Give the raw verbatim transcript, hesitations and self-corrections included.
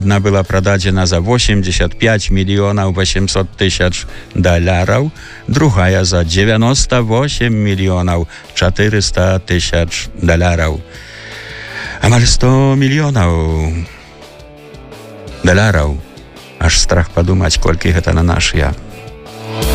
Одна была продадена за восемьдесят пять миллионов восемьсот тысяч долларов, другая за девяносто восемь миллионов четыреста тысяч долларов. Амаль сто миллионов долларов. Аж страх подумать, сколько это на наши.